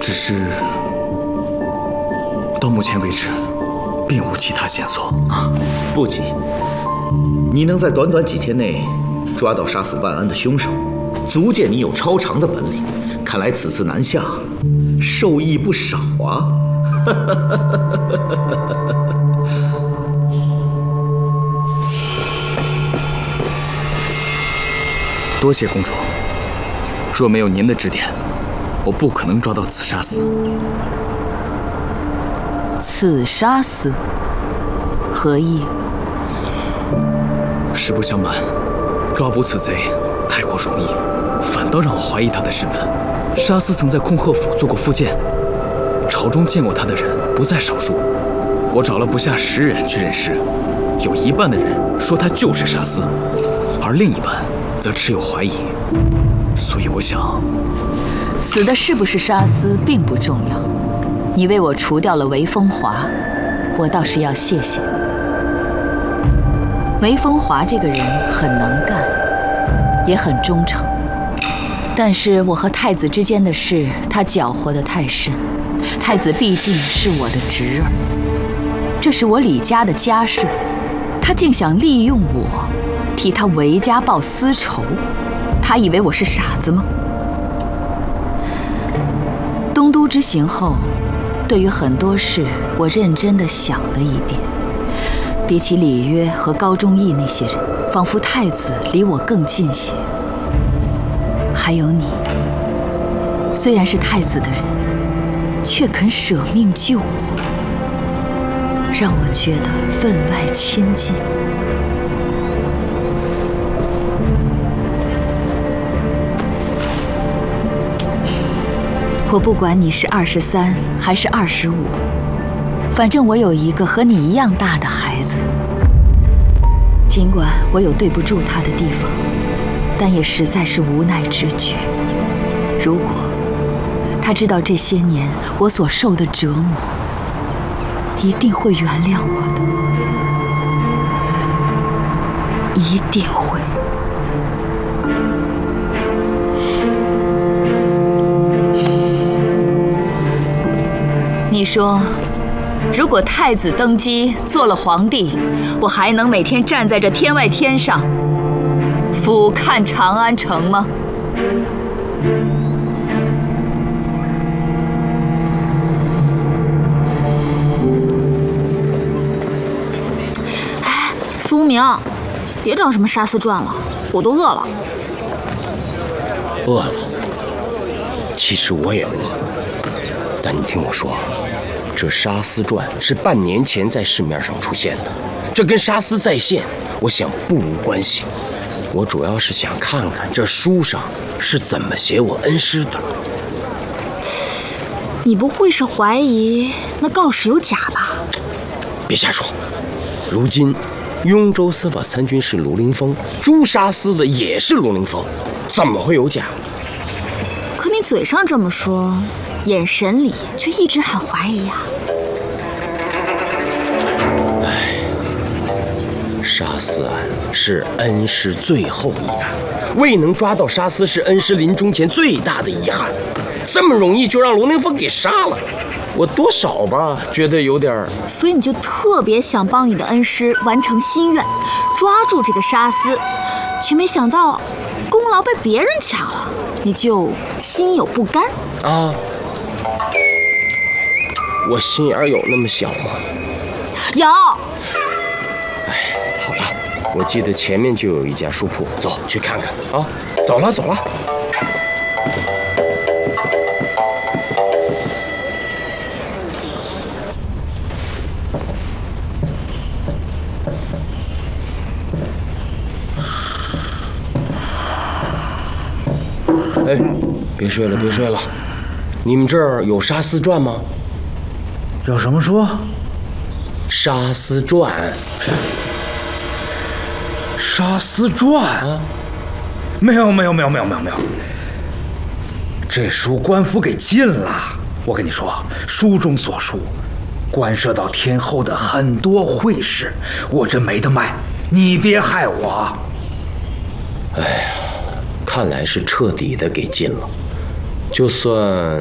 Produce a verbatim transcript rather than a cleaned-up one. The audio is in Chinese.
只是到目前为止，并无其他线索。 不急，你能在短短几天内抓到杀死万安的凶手，足见你有超常的本领。看来此次南下，受益不少啊！ 多谢公主。若没有您的指点，我不可能抓到此杀司。 此杀司何意？ 实不相瞒，抓捕此贼太过容易，反倒让我怀疑他的身份。杀司曾在控鹤府做过复健，朝中见过他的人不在少数。我找了不下十人去认尸，有一半的人说他就是杀司，而另一半则持有怀疑。所以我想， 死的是不是杀司并不重要。你为我除掉了韦风华，我倒是要谢谢你。韦风华这个人很能干，也很忠诚，但是我和太子之间的事，他搅和得太深。太子毕竟是我的侄儿，这是我李家的家事，他竟想利用我，替他韦家报私仇。他以为我是傻子吗？东都之行后，对于很多事，我认真地想了一遍。比起李约和高忠义那些人，仿佛太子离我更近些。还有你，虽然是太子的人，却肯舍命救我，让我觉得分外亲近。我不管你是二十三还是二十五，反正我有一个和你一样大的孩子。尽管我有对不住他的地方，但也实在是无奈之举。如果他知道这些年我所受的折磨，一定会原谅我的，一定会。你说，如果太子登基做了皇帝，我还能每天站在这天外天上，俯瞰长安城吗？ 哎，苏无名，别找什么杀司传了，我都饿了。 饿了，其实我也饿。但你听我说，这杀司传是半年前在市面上出现的，这跟杀司在线，我想不无关系。我主要是想看看这书上是怎么写我恩师的。 你不会是怀疑那告示有假吧？ 别瞎说，如今雍州司法参军是卢凌风，诛杀司的也是卢凌风，怎么会有假？ 可你嘴上这么说，眼神里却一直很怀疑啊。 唉，杀司案是恩师最后一案，未能抓到杀司是恩师临终前最大的遗憾。这么容易就让卢凌风给杀了，我多少吧觉得有点。 所以你就特别想帮你的恩师完成心愿，抓住这个杀司，却没想到功劳被别人抢了，你就心有不甘啊？我心眼有那么小吗？ 有。 哎，好吧，我记得前面就有一家书铺，走去看看啊！走了走了。哎，别睡了，别睡了！你们这儿有杀司传吗？ 有什么书？ 杀司传。 杀司传？啊？没有，没有，没有，没有，没有，没有。这书官府给禁了。我跟你说，书中所述，关涉到天后的很多会事，我这没得卖。你别害我。 哎呀，看来是彻底的给禁了。就算